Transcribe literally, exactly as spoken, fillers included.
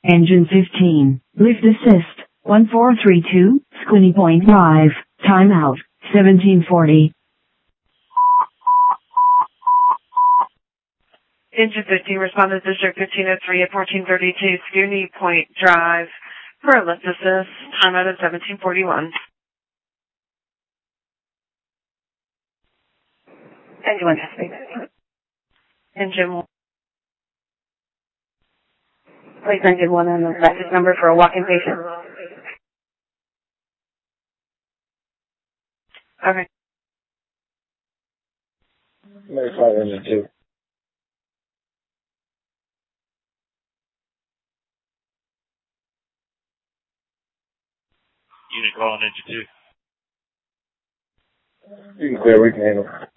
Engine fifteen, lift assist, one four three two, Squinty Point Drive, timeout, seventeen forty. Engine fifteen, responded District fifteen oh three at fourteen thirty-two, Squinty Point Drive, for a lift assist, timeout at seventeen forty-one. Engine one, test. Engine one. Place engine one on the message number for a walk-in patient. Okay. Verify engine two. Unit calling engine two. You can clear, we can handle.